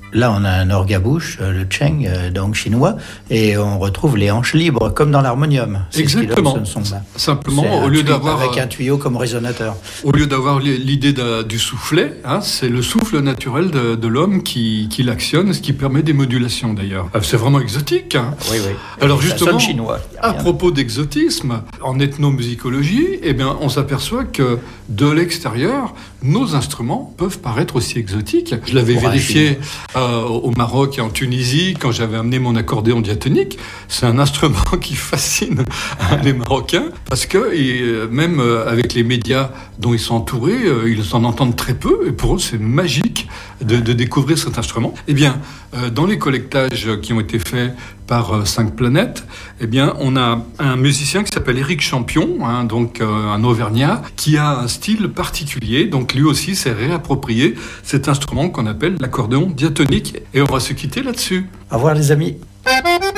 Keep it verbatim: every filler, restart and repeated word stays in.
Là, on a un orgue à bouche, le cheng, euh, donc chinois, et on retrouve les hanches libres, comme dans l'harmonium. C'est Exactement. Ce son -là. Simplement, au lieu d'avoir avec un tuyau comme résonateur. Au lieu d'avoir l'idée du soufflet, hein, c'est le souffle naturel de, de l'homme qui, qui l'actionne, ce qui permet des modulations d'ailleurs. C'est vraiment exotique. Hein. Oui, oui. Alors justement, ça sonne chinois. À propos d'exotisme, en ethnomusicologie, eh bien, on s'aperçoit que de l'extérieur, nos instruments peuvent paraître aussi exotiques. Je l'avais vérifié euh, au Maroc et en Tunisie quand j'avais amené mon accordéon diatonique. C'est un instrument qui fascine les Marocains parce que et, même avec les médias dont ils sont entourés, euh, ils en entendent très peu et pour eux c'est magique de, de découvrir cet instrument. Eh bien, euh, dans les collectages qui ont été faits par euh, cinq planètes, eh bien, on a un musicien qui s'appelle Éric Champion, hein, donc euh, un Auvergnat, qui a un style particulier. Donc lui aussi s'est réapproprié cet instrument qu'on appelle l'accordéon diatonique. Et on va se quitter là-dessus. Au revoir les amis.